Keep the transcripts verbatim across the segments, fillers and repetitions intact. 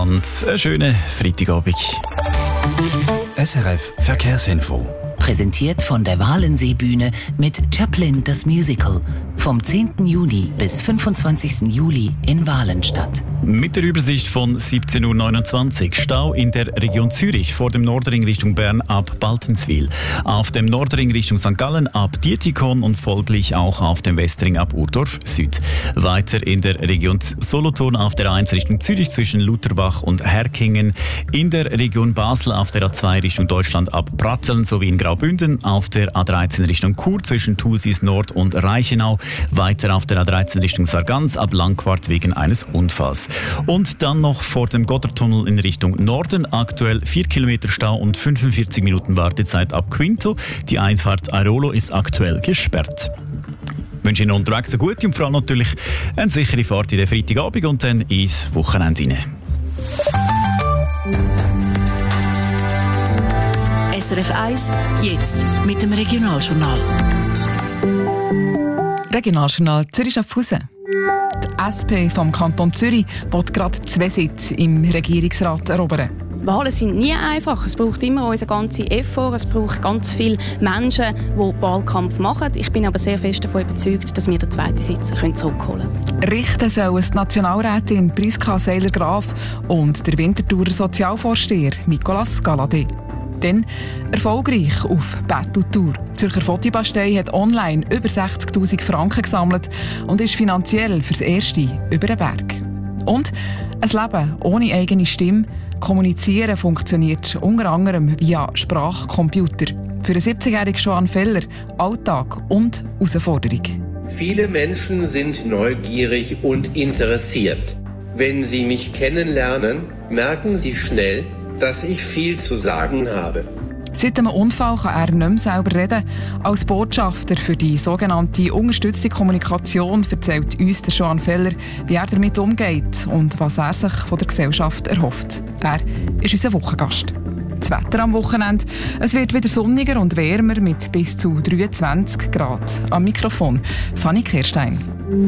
miteinander. Einen schönen Freitagabend. S R F Verkehrsinfo. Präsentiert von der Walensee-Bühne mit Chaplin das Musical. Vom zehnten Juni bis fünfundzwanzigsten Juli in Walenstadt. Mit der Übersicht von siebzehn Uhr neunundzwanzig. Stau in der Region Zürich vor dem Nordring Richtung Bern ab Baltenswil. Auf dem Nordring Richtung Sankt Gallen ab Dietikon und folglich auch auf dem Westring ab Urdorf Süd. Weiter in der Region Solothurn auf der A eins Richtung Zürich zwischen Lutherbach und Herkingen. In der Region Basel auf der A zwei Richtung Deutschland ab Pratzeln sowie in Graubünden. Auf der A dreizehn Richtung Chur zwischen Thusis Nord und Reichenau. Weiter auf der A dreizehn Richtung Sargans ab Langquart wegen eines Unfalls. Und dann noch vor dem Gotthardtunnel in Richtung Norden. Aktuell vier Kilometer Stau und fünfundvierzig Minuten Wartezeit ab Quinto. Die Einfahrt Airolo ist aktuell gesperrt. Ich wünsche Ihnen unterwegs eine gute und vor allem natürlich eine sichere Fahrt in den Freitagabend und dann ins Wochenende hinein. S R F eins, jetzt mit dem Regionaljournal. Regionaljournal Zürich-Schaffhausen. Die S P vom Kanton Zürich will gerade zwei Sitze im Regierungsrat erobern. Wahlen sind nie einfach. Es braucht immer unseren ganzen Effort. Es braucht ganz viele Menschen, die Wahlkampf machen. Ich bin aber sehr fest davon überzeugt, dass wir den zweiten Sitz zurückholen können. Richten sollen die Nationalrätin Priska Seiler-Graf und der Winterthurer Sozialvorsteher Nicolas Galladay. Dann erfolgreich auf Battletour. Die Zürcher Fotobastei hat online über sechzigtausend Franken gesammelt und ist finanziell fürs Erste über den Berg. Und ein Leben ohne eigene Stimme. Kommunizieren funktioniert unter anderem via Sprachcomputer. Für den siebzigjährigen Joan Feller Alltag und Herausforderung. Viele Menschen sind neugierig und interessiert. Wenn sie mich kennenlernen, merken sie schnell, dass ich viel zu sagen habe. Seit einem Unfall kann er nicht mehr selber reden. Als Botschafter für die sogenannte unterstützte Kommunikation erzählt uns der Joan Feller, wie er damit umgeht und was er sich von der Gesellschaft erhofft. Er ist unser Wochengast. Das Wetter am Wochenende. Es wird wieder sonniger und wärmer mit bis zu dreiundzwanzig Grad. Am Mikrofon Fanny Kirstein.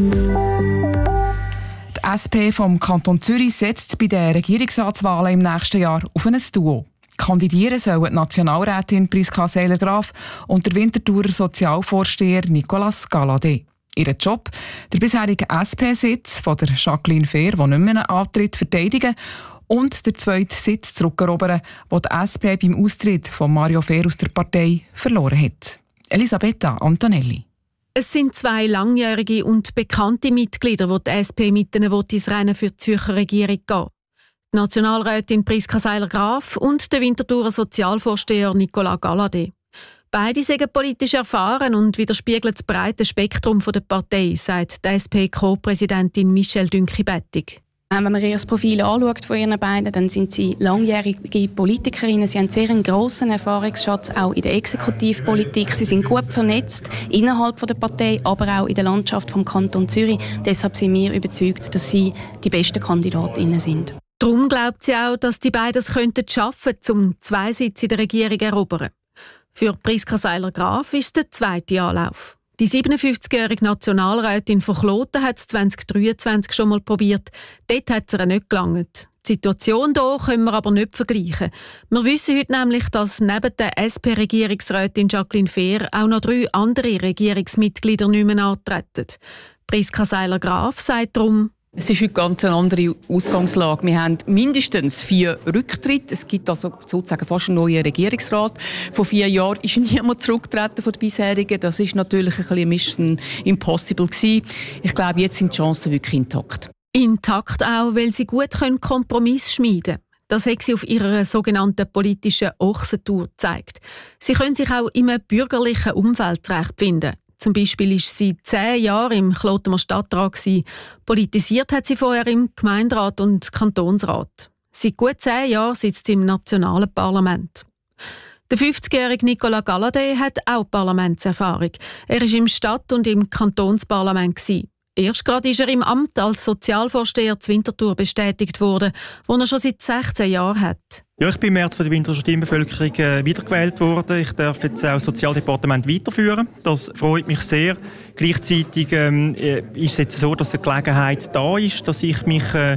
Die S P vom Kanton Zürich setzt bei den Regierungsratswahlen im nächsten Jahr auf ein Duo. Kandidieren sollen die Nationalrätin Priska Seiler-Graf und der Winterthurer Sozialvorsteher Nicolas Galladay. Ihren Job, der bisherige S P-Sitz von der Jacqueline Fehr, die nicht mehr antritt, verteidigen und der zweite Sitz zurückerobern, den die S P beim Austritt von Mario Fehr aus der Partei verloren hat. Elisabetta Antonelli. Es sind zwei langjährige und bekannte Mitglieder, die die S P mit ihnen ins Rennen für die Zürcher Regierung gehen. Die Nationalrätin Priska Seiler-Graf und der Winterthurer Sozialvorsteher Nicolas Galladay. Beide sind politisch erfahren und widerspiegeln das breite Spektrum der Partei, sagt die S P-Co-Präsidentin Michelle Dünki-Bettig. Wenn man ihr Profil anschaut von ihren beiden, dann sind sie langjährige Politikerinnen. Sie haben einen sehr grossen Erfahrungsschatz, auch in der Exekutivpolitik. Sie sind gut vernetzt innerhalb der Partei, aber auch in der Landschaft vom Kanton Zürich. Deshalb sind wir überzeugt, dass sie die besten Kandidatinnen sind. Darum glaubt sie auch, dass die beiden es könnten schaffen, um zwei Sitze in der Regierung zu erobern. Für Priska Seiler-Graf ist der zweite Anlauf. Die siebenundfünfzigjährige Nationalrätin von Kloten hat es zwanzig dreiundzwanzig schon mal probiert. Dort hat es ihr nicht gelangt. Die Situation hier können wir aber nicht vergleichen. Wir wissen heute nämlich, dass neben der S P-Regierungsrätin Jacqueline Fehr auch noch drei andere Regierungsmitglieder nicht mehr antreten. Priska Seiler-Graf sagt darum: Es ist heute ganz eine andere Ausgangslage. Wir haben mindestens vier Rücktritte. Es gibt also sozusagen fast einen neuen Regierungsrat. Vor vier Jahren ist niemand zurückgetreten von den bisherigen. Das ist natürlich ein bisschen Mission Impossible gewesen. Ich glaube, jetzt sind die Chancen wirklich intakt. Intakt auch, weil sie gut Kompromiss schmieden können. Das hat sie auf ihrer sogenannten politischen Ochsentour gezeigt. Sie können sich auch in einem bürgerlichen Umfeld zurechtfinden. Zum Beispiel war sie zehn Jahre im Klotener Stadtrat. Politisiert hat sie vorher im Gemeinderat und Kantonsrat. Seit gut zehn Jahren sitzt sie im nationalen Parlament. Der fünfzigjährige Nicolas Galladay hat auch Parlamentserfahrung. Er war im Stadt- und im Kantonsparlament. Erst gerade ist er im Amt als Sozialvorsteher zu Winterthur bestätigt worden, wo er schon seit sechzehn Jahren hat. Ja, ich bin im März von der Winterthurer Stimmbevölkerung äh, wiedergewählt worden. Ich darf jetzt auch das Sozialdepartement weiterführen. Das freut mich sehr. Gleichzeitig ähm, ist es jetzt so, dass die Gelegenheit da ist, dass ich mich äh,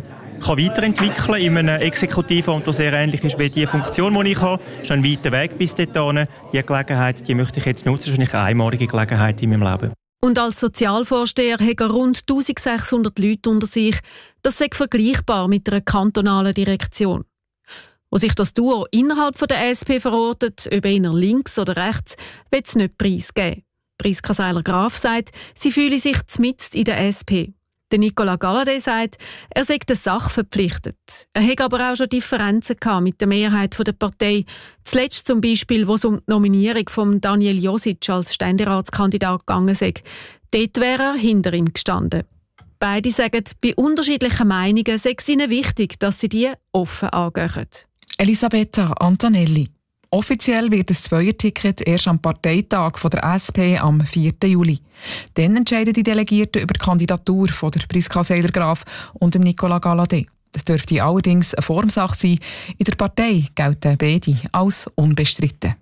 kann weiterentwickeln in einem Exekutivamt, das sehr ähnlich ist wie die Funktion, die ich habe. Es ist ein weiter Weg bis dorthin. Diese Gelegenheit die möchte ich jetzt nutzen. Das ist eine einmalige Gelegenheit in meinem Leben. Und als Sozialvorsteher hat er rund eintausendsechshundert Leute unter sich. Das ist vergleichbar mit einer kantonalen Direktion. Wo sich das Duo innerhalb der S P verortet, ob eher links oder rechts, wird es nicht preisgeben. Priska Seiler-Graf sagt, sie fühle sich mitten in der S P. Der Nicolas Galladay sagt, er sei der Sache verpflichtet. Er hatte aber auch schon Differenzen mit der Mehrheit der Partei. Zuletzt zum Beispiel, wo es um die Nominierung von Daniel Josic als Ständeratskandidat gegangen sei. Dort wäre er hinter ihm gestanden. Beide sagen, bei unterschiedlichen Meinungen sei es ihnen wichtig, dass sie die offen angehen. Elisabetta Antonelli. Offiziell wird das Zweierticket erst am Parteitag von der S P am vierten Juli. Dann entscheiden die Delegierten über die Kandidatur von der Priska Seiler-Graf und dem Nicolas Galladay. Das dürfte allerdings eine Formsache sein. In der Partei gelten beide als unbestritten.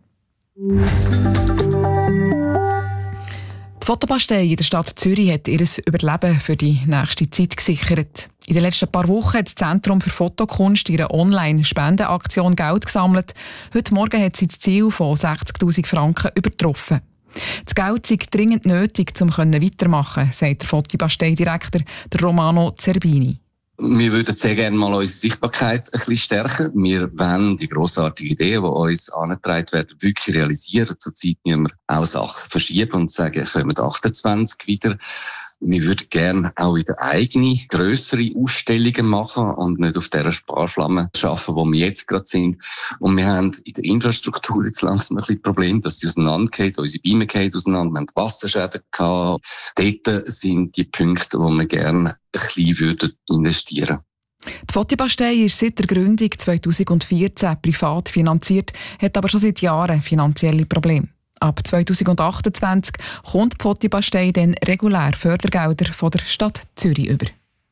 Die Fotobastei in der Stadt Zürich hat ihr Überleben für die nächste Zeit gesichert. In den letzten paar Wochen hat das Zentrum für Fotokunst ihre Online-Spendenaktion Geld gesammelt. Heute Morgen hat sie das Ziel von sechzigtausend Franken übertroffen. Das Geld sei dringend nötig, um weitermachen zu können, sagt der Fotobastei-Direktor Romano Zerbini. Wir würden sehr gerne mal unsere Sichtbarkeit ein bisschen stärken. Wir wollen die grossartigen Ideen, die uns angetragen werden, wirklich realisieren. Zurzeit müssen wir auch Sachen verschieben und sagen, kommen achtundzwanzig wieder. Wir würden gerne auch wieder eigene, grössere Ausstellungen machen und nicht auf dieser Sparflamme arbeiten, wo wir jetzt gerade sind. Und wir haben in der Infrastruktur jetzt langsam ein bisschen Problem, dass sie auseinandergeht, unsere Beamer geht auseinander, wir haben Wasserschäden gehabt. Dort sind die Punkte, wo wir gerne ein bisschen investieren würden. Die Fotobastei ist seit der Gründung zweitausendvierzehn privat finanziert, hat aber schon seit Jahren finanzielle Probleme. Ab zweitausendachtundzwanzig kommt die Fotobastei dann regulär Fördergelder von der Stadt Zürich über.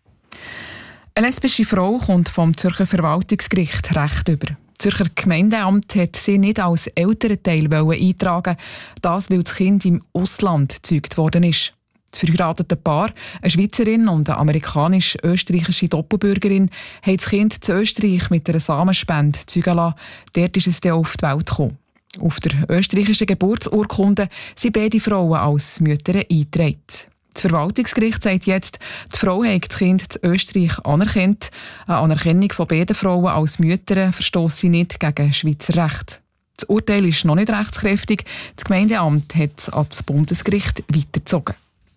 Eine lesbische Frau kommt vom Zürcher Verwaltungsgericht Recht über. Das Zürcher Gemeindeamt hat sie nicht als Elternteil eintragen, das weil das Kind im Ausland gezeugt worden ist. Das verheiratete Paar, eine Schweizerin und eine amerikanisch-österreichische Doppelbürgerin, haben das Kind zu Österreich mit einer Samenspende zeugen lassen. Dort ist es dann auf die Welt gekommen. Auf der österreichischen Geburtsurkunde sind beide Frauen als Mütter eingetragen. Das Verwaltungsgericht sagt jetzt, die Frau hat das Kind in Österreich anerkannt. Eine Anerkennung von beiden Frauen als Mütter verstosse nicht gegen Schweizer Recht. Das Urteil ist noch nicht rechtskräftig. Das Gemeindeamt hat es an das Bundesgericht weitergezogen.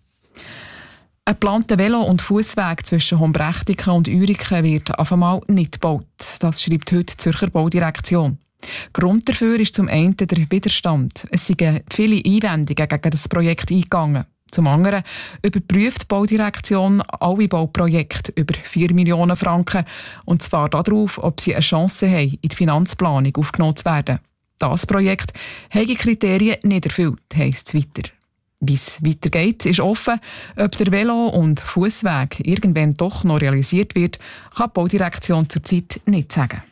Ein geplanter Velo- und Fussweg zwischen Hombrechtingen und Uriken wird auf einmal nicht gebaut. Das schreibt heute die Zürcher Baudirektion. Grund dafür ist zum einen der Widerstand. Es sind viele Einwendungen gegen das Projekt eingegangen. Zum anderen überprüft die Baudirektion alle Bauprojekte über vier Millionen Franken, und zwar darauf, ob sie eine Chance haben, in die Finanzplanung aufgenommen zu werden. Das Projekt hat die Kriterien nicht erfüllt, heisst es weiter. Wie es weitergeht, ist offen. Ob der Velo- und Fussweg irgendwann doch noch realisiert wird, kann die Baudirektion zurzeit nicht sagen.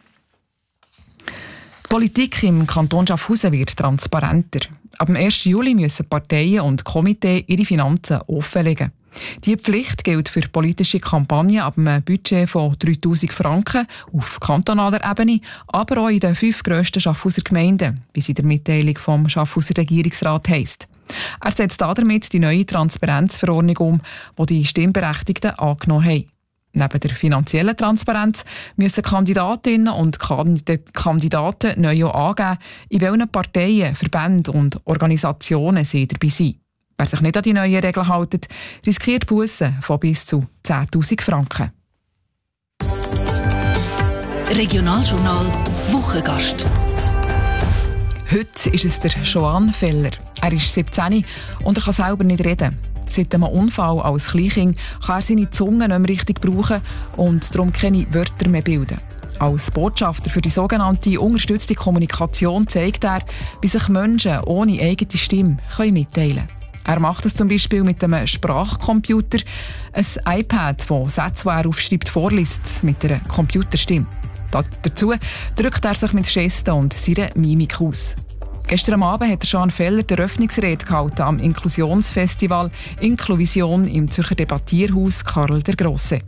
Die Politik im Kanton Schaffhausen wird transparenter. Ab dem ersten Juli müssen Parteien und Komitee ihre Finanzen offenlegen. Diese Pflicht gilt für politische Kampagnen ab einem Budget von dreitausend Franken auf kantonaler Ebene, aber auch in den fünf grössten Schaffhauser Gemeinden, wie es in der Mitteilung vom Schaffhauser Regierungsrat heisst. Er setzt damit die neue Transparenzverordnung um, die die Stimmberechtigten angenommen haben. Neben der finanziellen Transparenz müssen Kandidatinnen und Kandidaten neu auch angeben, in welchen Parteien, Verbänden und Organisationen sie dabei sind. Wer sich nicht an die neuen Regeln hält, riskiert Bussen von bis zu zehntausend Franken. Regionaljournal Wochengast. Heute ist es der Joan Feller. Er ist siebzehn und er kann selber nicht reden. Seit einem Unfall als Kleinkind kann er seine Zunge nicht mehr richtig brauchen und darum keine Wörter mehr bilden. Als Botschafter für die sogenannte unterstützte Kommunikation zeigt er, wie sich Menschen ohne eigene Stimme mitteilen können. Er macht es zum Beispiel mit einem Sprachcomputer, ein iPad, das Sätze, die er aufschreibt, vorliest mit einer Computerstimme. Dazu drückt er sich mit Gesten und seiner Mimik aus. Gestern Abend hat Jean Feller die Eröffnungsrede gehalten am Inklusionsfestival Inkluvision im Zürcher Debattierhaus Karl der Grosse. Die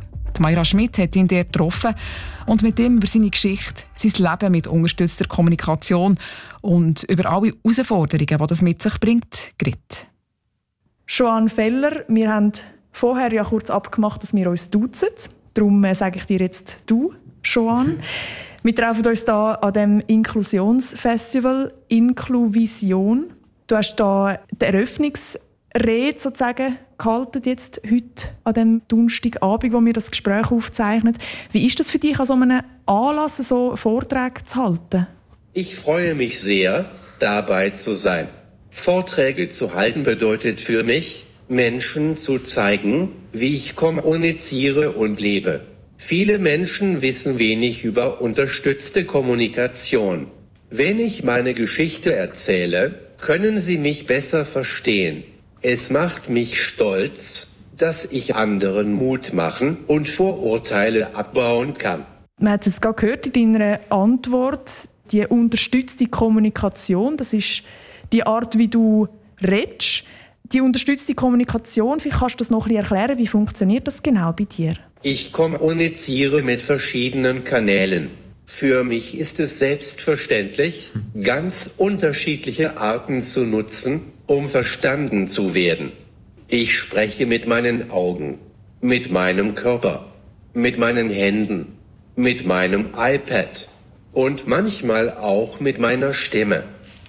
Mayra Schmidt hat ihn dort getroffen und mit ihm über seine Geschichte, sein Leben mit unterstützter Kommunikation und über alle Herausforderungen, die das mit sich bringt, geredet. Joanne Feller, wir haben vorher ja kurz abgemacht, dass wir uns duzen. Darum sage ich dir jetzt du, Joanne. Wir treffen uns hier an dem Inklusionsfestival Inkluvision. Du hast hier die Eröffnungsrede sozusagen gehalten, jetzt heute an dem Donnerstagabend, wo wir das Gespräch aufzeichnen. Wie ist das für dich, an so einem Anlass so Vorträge zu halten? Ich freue mich sehr, dabei zu sein. Vorträge zu halten bedeutet für mich, Menschen zu zeigen, wie ich kommuniziere und lebe. Viele Menschen wissen wenig über unterstützte Kommunikation. Wenn ich meine Geschichte erzähle, können sie mich besser verstehen. Es macht mich stolz, dass ich anderen Mut machen und Vorurteile abbauen kann. Man hat es jetzt gerade gehört in deiner Antwort, die unterstützte Kommunikation, das ist die Art, wie du redest. Die unterstützte Kommunikation, vielleicht kannst du das noch ein bisschen erklären, wie funktioniert das genau bei dir? Ich kommuniziere mit verschiedenen Kanälen. Für mich ist es selbstverständlich, ganz unterschiedliche Arten zu nutzen, um verstanden zu werden. Ich spreche mit meinen Augen, mit meinem Körper, mit meinen Händen, mit meinem iPad und manchmal auch mit meiner Stimme.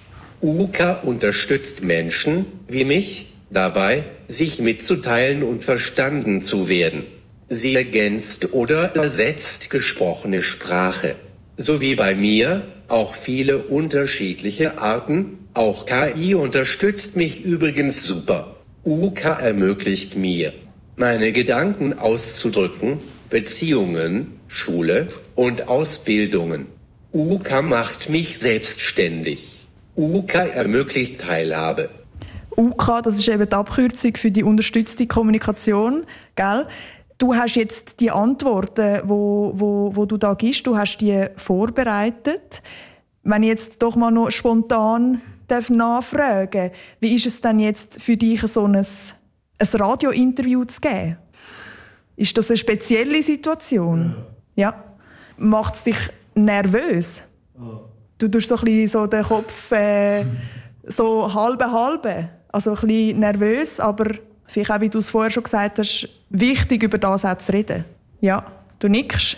U K unterstützt Menschen wie mich dabei, sich mitzuteilen und verstanden zu werden. Sie ergänzt oder ersetzt gesprochene Sprache. So wie bei mir auch viele unterschiedliche Arten. Auch K I unterstützt mich übrigens super. U K ermöglicht mir, meine Gedanken auszudrücken, Beziehungen, Schule und Ausbildungen. U K macht mich selbstständig. U K ermöglicht Teilhabe. U K, das ist eben die Abkürzung für die unterstützte Kommunikation, gell? Du hast jetzt die Antworten, wo, wo, wo du da gibst, du hast die vorbereitet. Wenn ich jetzt doch mal noch spontan darf nachfragen, wie ist es denn jetzt für dich, so ein, ein Radiointerview zu geben? Ist das eine spezielle Situation? Ja. ja. Macht es dich nervös? Ja. Du tust so ein bisschen so den Kopf äh, so halbe halbe, also ein bisschen nervös, aber vielleicht auch, wie du es vorher schon gesagt hast, wichtig, über das auch zu reden. Ja, du nickst.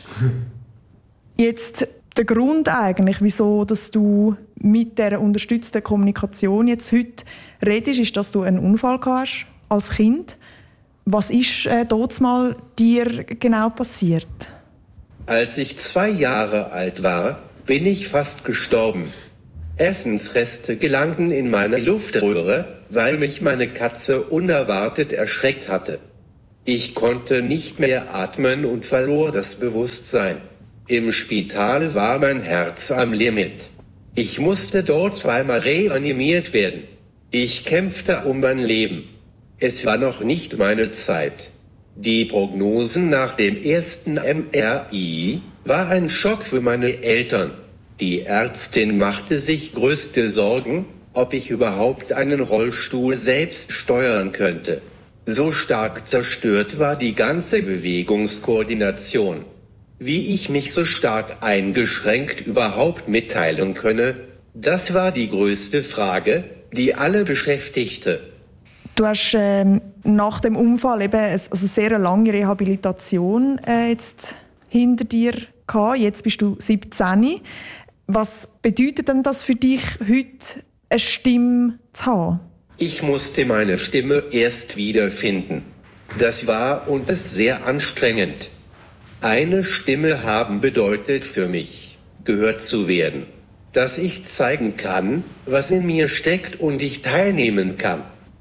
Jetzt der Grund eigentlich, wieso dass du mit dieser unterstützten Kommunikation jetzt heute redest, ist, dass du einen Unfall hast als Kind. Was ist äh, dort mal dir genau passiert? Als ich zwei Jahre alt war, bin ich fast gestorben. Essensreste gelangten in meine Luftröhre, weil mich meine Katze unerwartet erschreckt hatte. Ich konnte nicht mehr atmen und verlor das Bewusstsein. Im Spital war mein Herz am Limit. Ich musste dort zweimal reanimiert werden. Ich kämpfte um mein Leben. Es war noch nicht meine Zeit. Die Prognosen nach dem ersten M R I war ein Schock für meine Eltern. Die Ärztin machte sich größte Sorgen, ob ich überhaupt einen Rollstuhl selbst steuern könnte. So stark zerstört war die ganze Bewegungskoordination. Wie ich mich so stark eingeschränkt überhaupt mitteilen könne, das war die größte Frage, die alle beschäftigte. Du hast ähm, nach dem Unfall eben eine, also eine sehr lange Rehabilitation äh, jetzt hinter dir gehabt. Jetzt bist du siebzehn. Was bedeutet denn das für dich, heute eine Stimme zu haben? Ich musste meine Stimme erst wiederfinden. Das war und ist sehr anstrengend. Eine Stimme haben bedeutet für mich, gehört zu werden. Dass ich zeigen kann, was in mir steckt und ich teilnehmen kann.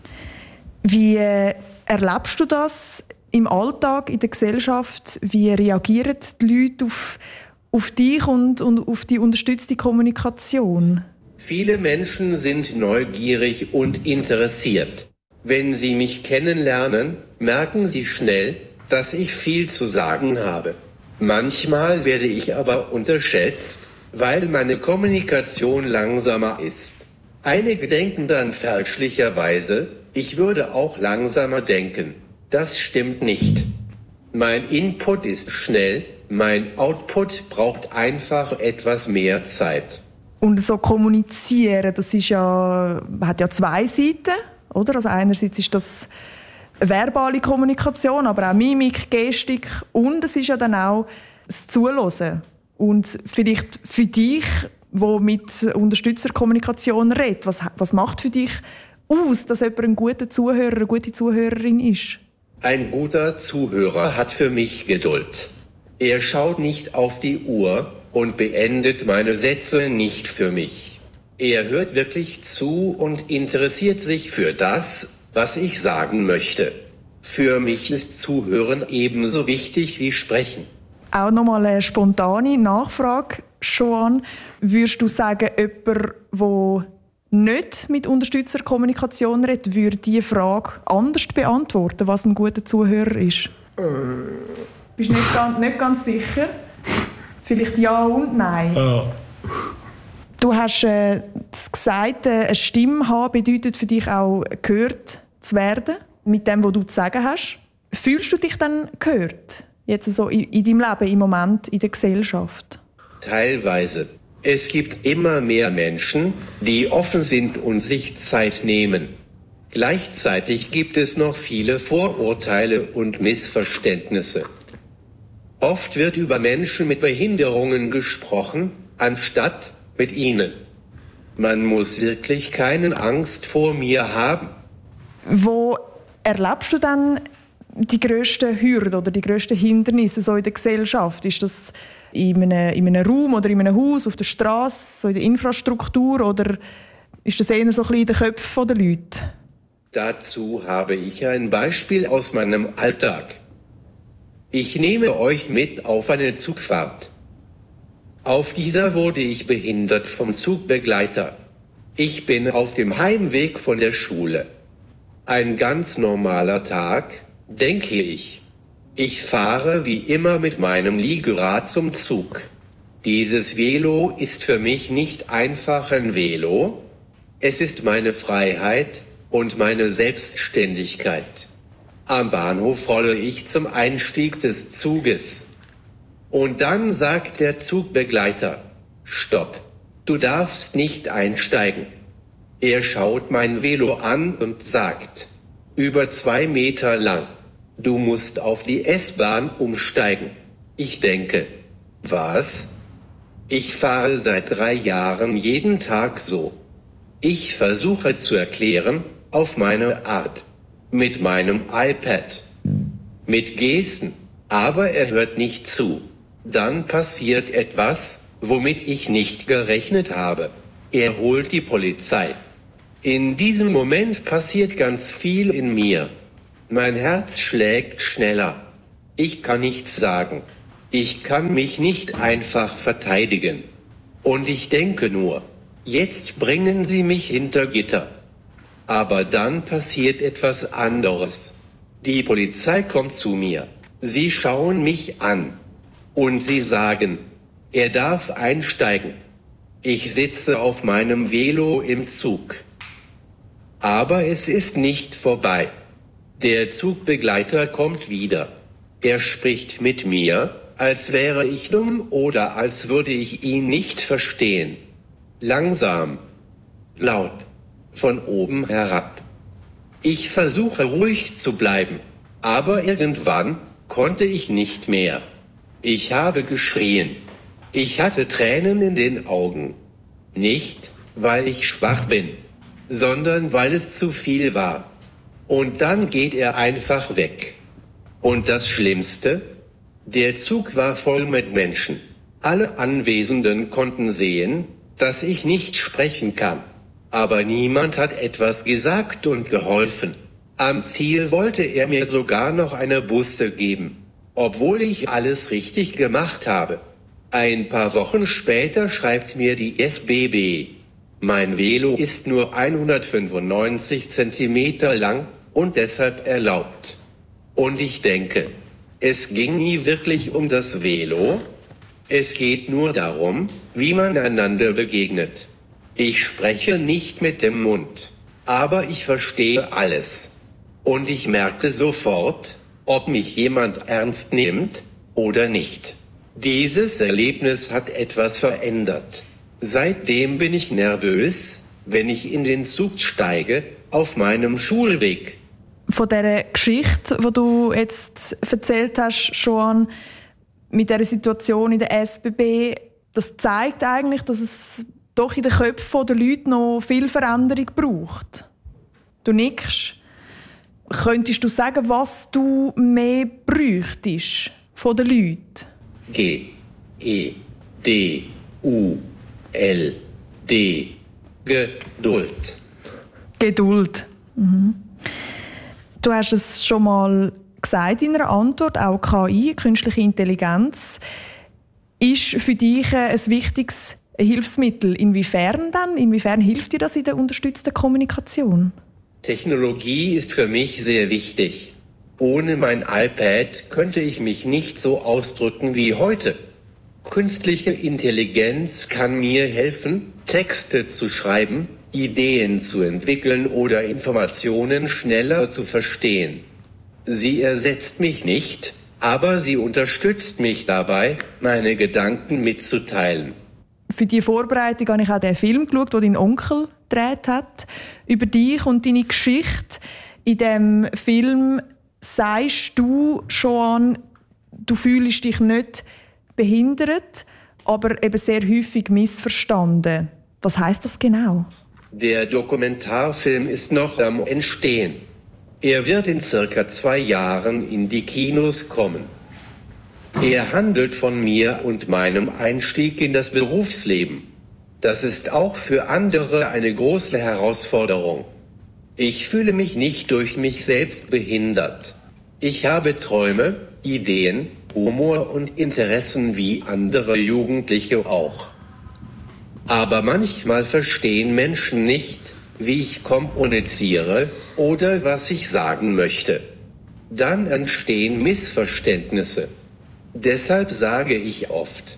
Wie äh, erlebst du das im Alltag, in der Gesellschaft? Wie reagieren die Leute auf, auf dich und, und auf die unterstützte Kommunikation? Viele Menschen sind neugierig und interessiert. Wenn sie mich kennenlernen, merken sie schnell, dass ich viel zu sagen habe. Manchmal werde ich aber unterschätzt, weil meine Kommunikation langsamer ist. Einige denken dann fälschlicherweise, ich würde auch langsamer denken. Das stimmt nicht. Mein Input ist schnell, mein Output braucht einfach etwas mehr Zeit. Und so kommunizieren, das ist ja, hat ja zwei Seiten, oder? Also einerseits ist das verbale Kommunikation, aber auch Mimik, Gestik und es ist ja dann auch das Zuhören. Und vielleicht für dich, der mit Unterstützerkommunikation redet, was, was macht für dich aus, dass jemand ein guter Zuhörer, eine gute Zuhörerin ist? Ein guter Zuhörer hat für mich Geduld. Er schaut nicht auf die Uhr und beendet meine Sätze nicht für mich. Er hört wirklich zu und interessiert sich für das, was ich sagen möchte. Für mich ist Zuhören ebenso wichtig wie Sprechen. Auch nochmal eine spontane Nachfrage, Joan. Würdest du sagen, jemand, der nicht mit Unterstützerkommunikation redet, würde diese Frage anders beantworten, was ein guter Zuhörer ist? Äh. Bist du nicht ganz, nicht ganz sicher? Vielleicht ja und nein. Ja. Du hast äh, gesagt, äh, eine Stimme haben bedeutet für dich auch, gehört zu werden mit dem, was du zu sagen hast. Fühlst du dich dann gehört? Jetzt so in, in deinem Leben, im Moment, in der Gesellschaft? Teilweise. Es gibt immer mehr Menschen, die offen sind und sich Zeit nehmen. Gleichzeitig gibt es noch viele Vorurteile und Missverständnisse. Oft wird über Menschen mit Behinderungen gesprochen, anstatt mit ihnen. Man muss wirklich keine Angst vor mir haben. Wo erlebst du dann die grössten Hürden oder die grössten Hindernisse so in der Gesellschaft? Ist das in einem, in einem Raum oder in einem Haus, auf der Straße, so in der Infrastruktur, oder ist das eher so ein bisschen in den Köpfen der Leute? Dazu habe ich ein Beispiel aus meinem Alltag. Ich nehme euch mit auf eine Zugfahrt. Auf dieser wurde ich behindert vom Zugbegleiter. Ich bin auf dem Heimweg von der Schule. Ein ganz normaler Tag, denke ich. Ich fahre wie immer mit meinem Liegerad zum Zug. Dieses Velo ist für mich nicht einfach ein Velo. Es ist meine Freiheit und meine Selbstständigkeit. Am Bahnhof rolle ich zum Einstieg des Zuges. Und dann sagt der Zugbegleiter: Stopp, du darfst nicht einsteigen. Er schaut mein Velo an und sagt: Über zwei Meter lang. Du musst auf die S-Bahn umsteigen. Ich denke: Was? Ich fahre seit drei Jahren jeden Tag so. Ich versuche zu erklären, auf meine Art. Mit meinem iPad. Mit Gesten. Aber er hört nicht zu. Dann passiert etwas, womit ich nicht gerechnet habe. Er holt die Polizei. In diesem Moment passiert ganz viel in mir. Mein Herz schlägt schneller. Ich kann nichts sagen. Ich kann mich nicht einfach verteidigen. Und ich denke nur, jetzt bringen sie mich hinter Gitter. Aber dann passiert etwas anderes. Die Polizei kommt zu mir. Sie schauen mich an. Und sie sagen, er darf einsteigen. Ich sitze auf meinem Velo im Zug. Aber es ist nicht vorbei. Der Zugbegleiter kommt wieder. Er spricht mit mir, als wäre ich dumm oder als würde ich ihn nicht verstehen. Langsam. Laut. Von oben herab. Ich versuche ruhig zu bleiben, aber irgendwann konnte ich nicht mehr. Ich habe geschrien. Ich hatte Tränen in den Augen. Nicht, weil ich schwach bin, sondern weil es zu viel war. Und dann geht er einfach weg. Und das Schlimmste? Der Zug war voll mit Menschen. Alle Anwesenden konnten sehen, dass ich nicht sprechen kann. Aber niemand hat etwas gesagt und geholfen. Am Ziel wollte er mir sogar noch eine Busse geben, obwohl ich alles richtig gemacht habe. Ein paar Wochen später schreibt mir die S B B: Mein Velo ist nur hundertfünfundneunzig Zentimeter lang und deshalb erlaubt. Und ich denke, es ging nie wirklich um das Velo. Es geht nur darum, wie man einander begegnet. Ich spreche nicht mit dem Mund, aber ich verstehe alles. Und ich merke sofort, ob mich jemand ernst nimmt oder nicht. Dieses Erlebnis hat etwas verändert. Seitdem bin ich nervös, wenn ich in den Zug steige, auf meinem Schulweg. Von dieser Geschichte, die du jetzt erzählt hast, schon mit dieser Situation in der S B B, das zeigt eigentlich, dass es doch in den Köpfen der Leute noch viel Veränderung braucht. Du nickst. Könntest du sagen, was du mehr bräuchtest von den Leuten? G, E, D, U, L, D. Geduld. Geduld. Mhm. Du hast es schon mal gesagt in einer Antwort, auch K I, künstliche Intelligenz, ist für dich ein wichtiges Hilfsmittel. Inwiefern dann? Inwiefern hilft dir das in der unterstützten Kommunikation? Technologie ist für mich sehr wichtig. Ohne mein iPad könnte ich mich nicht so ausdrücken wie heute. Künstliche Intelligenz kann mir helfen, Texte zu schreiben, Ideen zu entwickeln oder Informationen schneller zu verstehen. Sie ersetzt mich nicht, aber sie unterstützt mich dabei, meine Gedanken mitzuteilen. Für die Vorbereitung habe ich auch den Film geschaut, den dein Onkel gedreht hat, über dich und deine Geschichte. In diesem Film sagst du schon, du fühlst dich nicht behindert, aber eben sehr häufig missverstanden. Was heisst das genau? Der Dokumentarfilm ist noch am Entstehen. Er wird in circa zwei Jahren in die Kinos kommen. Er handelt von mir und meinem Einstieg in das Berufsleben. Das ist auch für andere eine große Herausforderung. Ich fühle mich nicht durch mich selbst behindert. Ich habe Träume, Ideen, Humor und Interessen wie andere Jugendliche auch. Aber manchmal verstehen Menschen nicht, wie ich kommuniziere oder was ich sagen möchte. Dann entstehen Missverständnisse. Deshalb sage ich oft,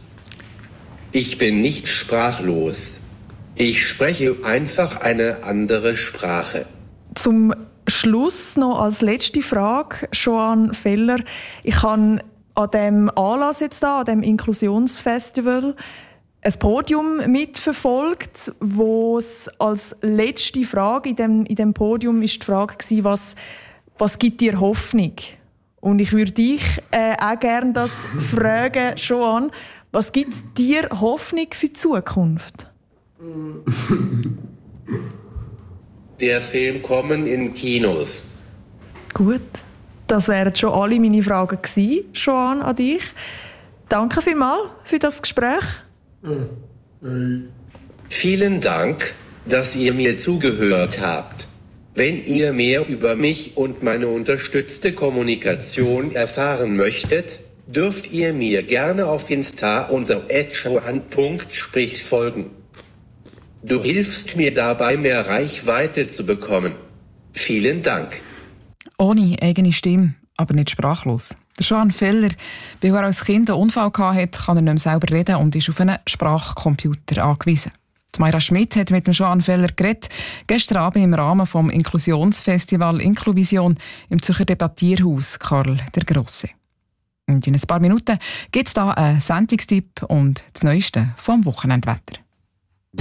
ich bin nicht sprachlos. Ich spreche einfach eine andere Sprache. Zum Schluss noch als letzte Frage, Joan Feller. Ich habe an diesem Anlass jetzt da, an diesem Inklusionsfestival, ein Podium mitverfolgt, wo es als letzte Frage in dem, in dem Podium ist die Frage war, was, was gibt dir Hoffnung? Und ich würde dich äh, auch gerne das fragen, Joan, was gibt dir Hoffnung für die Zukunft? Der Film kommen in Kinos. Gut, das wären schon alle meine Fragen gewesen, Joan, an dich. Danke vielmals für das Gespräch. Vielen Dank, dass ihr mir zugehört habt. Wenn ihr mehr über mich und meine unterstützte Kommunikation erfahren möchtet, dürft ihr mir gerne auf Insta unter at joan punkt sprich folgen. Du hilfst mir dabei, mehr Reichweite zu bekommen. Vielen Dank. Ohne eigene Stimme, aber nicht sprachlos. Der Joan Feller, weil er als Kind einen Unfall hatte, kann er nicht mehr selber reden und ist auf einen Sprachcomputer angewiesen. Die Mayra Schmidt hat mit dem Joan Feller geredet, gestern Abend im Rahmen des Inklusionsfestival Inkluvision im Zürcher Debattierhaus Karl der Grosse. Und in ein paar Minuten gibt es da einen Sendungstipp und das Neueste vom Wochenendwetter.